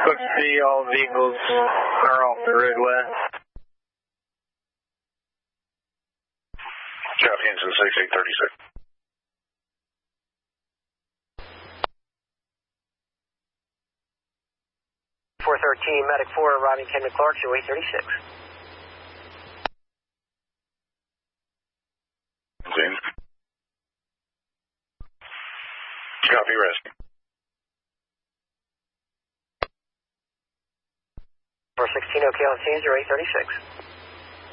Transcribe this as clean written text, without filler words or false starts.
Book C, all vehicles are off the road west. Copy, engine 6836. Medic 4 arriving 10 McClark, show 836. James. Copy, rescue. 416 OK on scene, 0836.